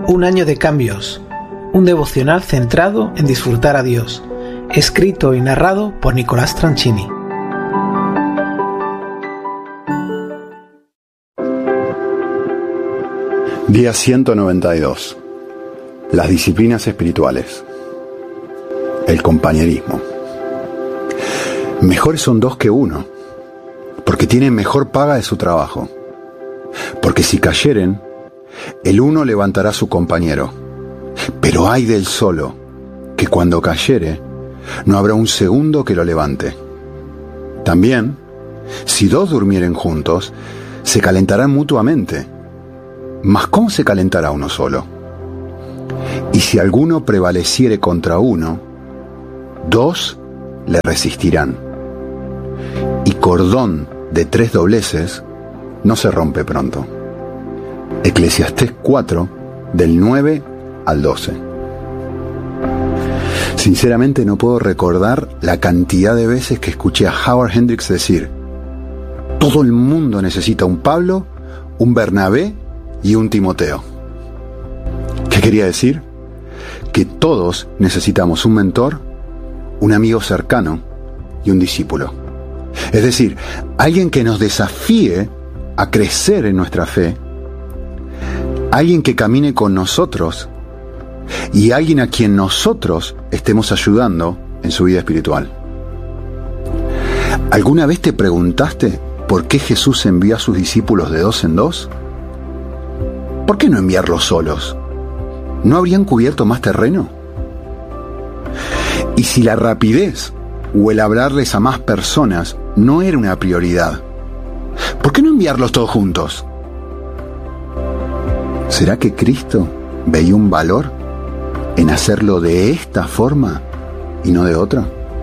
Un año de cambios, un devocional centrado en disfrutar a Dios, escrito y narrado por Nicolás Tranchini. Día 192. Las disciplinas espirituales. El compañerismo. Mejores son dos que uno, porque tienen mejor paga de su trabajo. Porque si cayeren, el uno levantará a su compañero. Pero ay del solo, que cuando cayere, no habrá un segundo que lo levante. También, si dos durmieren juntos, se calentarán mutuamente. Mas ¿cómo se calentará uno solo? Y si alguno prevaleciere contra uno, dos le resistirán. Y cordón de 3 dobleces no se rompe pronto. Eclesiastés 4, del 9 al 12. Sinceramente no puedo recordar la cantidad de veces que escuché a Howard Hendricks decir: todo el mundo necesita un Pablo, un Bernabé y un Timoteo. ¿Qué quería decir? Que todos necesitamos un mentor, un amigo cercano y un discípulo. Es decir, alguien que nos desafíe a crecer en nuestra fe, alguien que camine con nosotros y alguien a quien nosotros estemos ayudando en su vida espiritual. ¿Alguna vez te preguntaste por qué Jesús envió a sus discípulos de 2 en 2? ¿Por qué no enviarlos solos? ¿No habrían cubierto más terreno? Y si la rapidez o el hablarles a más personas no era una prioridad, ¿por qué no enviarlos todos juntos? ¿Será que Cristo veía un valor en hacerlo de esta forma y no de otra?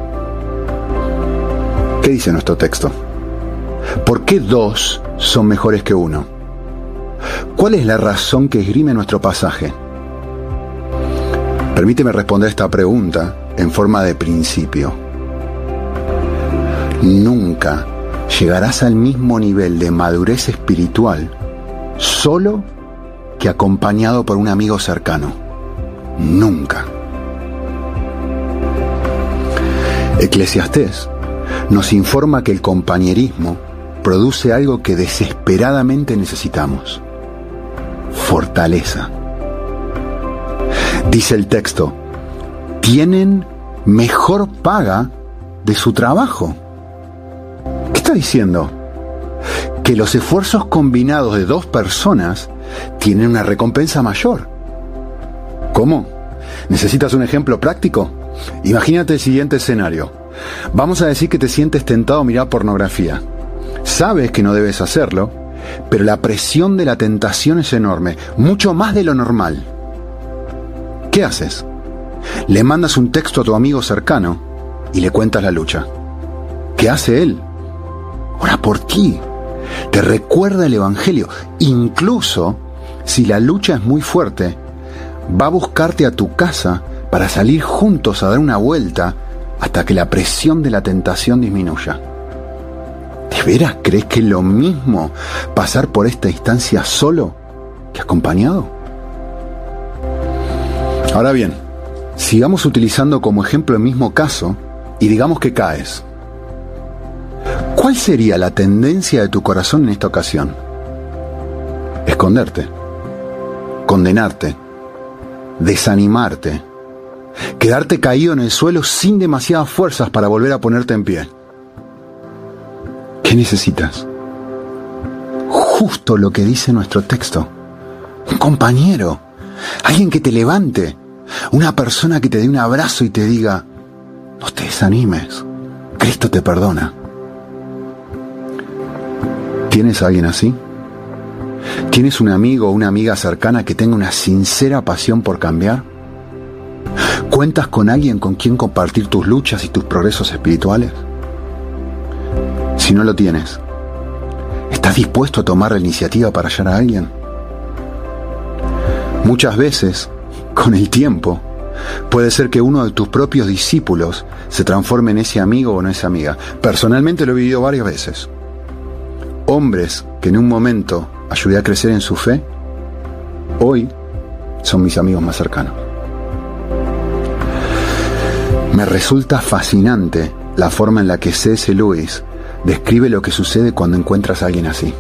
¿Qué dice nuestro texto? ¿Por qué 2 son mejores que 1? ¿Cuál es la razón que esgrime nuestro pasaje? Permíteme responder esta pregunta en forma de principio. Nunca llegarás al mismo nivel de madurez espiritual solo que acompañado por un amigo cercano. Nunca. Eclesiastés nos informa que el compañerismo produce algo que desesperadamente necesitamos: fortaleza. Dice el texto: tienen mejor paga de su trabajo. ¿Qué está diciendo? Que los esfuerzos combinados de 2 personas tienen una recompensa mayor. ¿Cómo? ¿Necesitas un ejemplo práctico? Imagínate el siguiente escenario. Vamos a decir que te sientes tentado a mirar pornografía. Sabes que no debes hacerlo, pero la presión de la tentación es enorme, mucho más de lo normal. ¿Qué haces? Le mandas un texto a tu amigo cercano y le cuentas la lucha. ¿Qué hace él? Ora por ti. Te recuerda el Evangelio. Incluso si la lucha es muy fuerte, va a buscarte a tu casa para salir juntos a dar una vuelta hasta que la presión de la tentación disminuya. ¿De veras crees que es lo mismo pasar por esta instancia solo que acompañado? Ahora bien, sigamos utilizando como ejemplo el mismo caso y digamos que caes. ¿Cuál sería la tendencia de tu corazón en esta ocasión? Esconderte, condenarte, desanimarte, quedarte caído en el suelo sin demasiadas fuerzas para volver a ponerte en pie. ¿Qué necesitas? Justo lo que dice nuestro texto: un compañero, alguien que te levante, una persona que te dé un abrazo y te diga: no te desanimes, Cristo te perdona. ¿Tienes a alguien así? ¿Tienes un amigo o una amiga cercana que tenga una sincera pasión por cambiar? ¿Cuentas con alguien con quien compartir tus luchas y tus progresos espirituales? Si no lo tienes, ¿estás dispuesto a tomar la iniciativa para hallar a alguien? Muchas veces, con el tiempo, puede ser que uno de tus propios discípulos se transforme en ese amigo o en esa amiga. Personalmente lo he vivido varias veces. Hombres que en un momento ayudé a crecer en su fe, hoy son mis amigos más cercanos. Me resulta fascinante la forma en la que C.S. Lewis describe lo que sucede cuando encuentras a alguien así.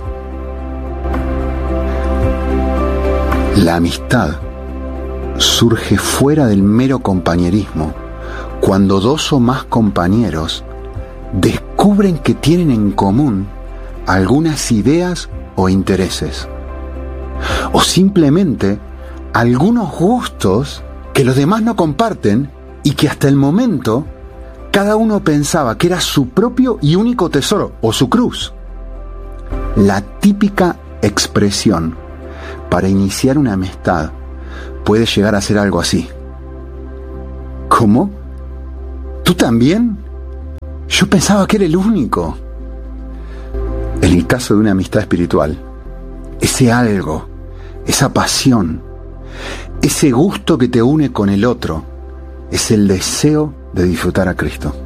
La amistad surge fuera del mero compañerismo cuando dos o más compañeros descubren que tienen en común algunas ideas o intereses, o simplemente algunos gustos que los demás no comparten y que hasta el momento cada uno pensaba que era su propio y único tesoro o su cruz. La típica expresión para iniciar una amistad puede llegar a ser algo así. ¿Cómo? ¿Tú también? Yo pensaba que era el único. En el caso de una amistad espiritual, ese algo, esa pasión, ese gusto que te une con el otro, es el deseo de disfrutar a Cristo.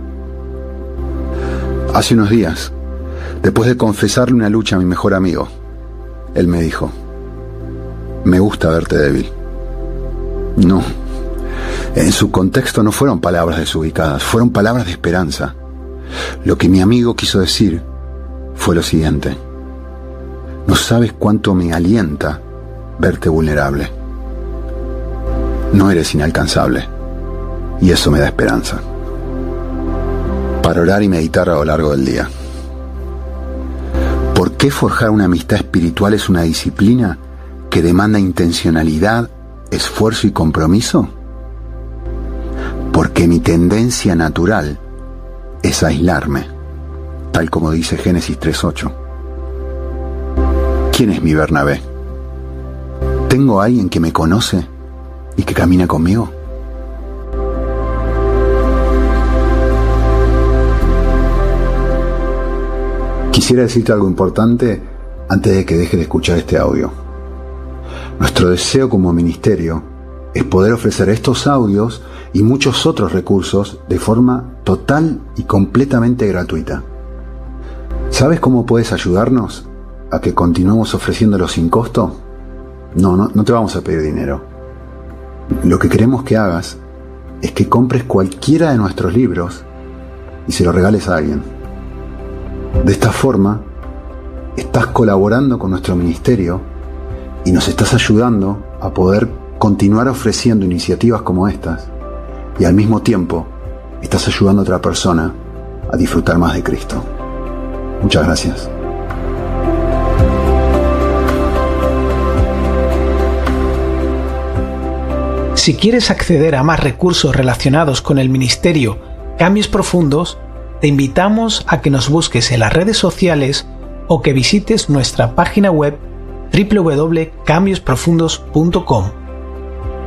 Hace unos días, después de confesarle una lucha a mi mejor amigo, él me dijo: me gusta verte débil. No, en su contexto no fueron palabras desubicadas, fueron palabras de esperanza. Lo que mi amigo quiso decir fue lo siguiente: no sabes cuánto me alienta verte vulnerable. No eres inalcanzable, y eso me da esperanza para orar y meditar a lo largo del día. ¿Por qué forjar una amistad espiritual es una disciplina que demanda intencionalidad, esfuerzo y compromiso? Porque mi tendencia natural es aislarme, tal como dice Génesis 3:8. ¿Quién es mi Bernabé? ¿Tengo a alguien que me conoce y que camina conmigo? Quisiera decirte algo importante antes de que dejes de escuchar este audio. Nuestro deseo como ministerio es poder ofrecer estos audios y muchos otros recursos de forma total y completamente gratuita. ¿Sabes cómo puedes ayudarnos a que continuemos ofreciéndolo sin costo? No te vamos a pedir dinero. Lo que queremos que hagas es que compres cualquiera de nuestros libros y se lo regales a alguien. De esta forma, estás colaborando con nuestro ministerio y nos estás ayudando a poder continuar ofreciendo iniciativas como estas, y al mismo tiempo estás ayudando a otra persona a disfrutar más de Cristo. Muchas gracias. Si quieres acceder a más recursos relacionados con el ministerio Cambios Profundos, te invitamos a que nos busques en las redes sociales o que visites nuestra página web www.cambiosprofundos.com.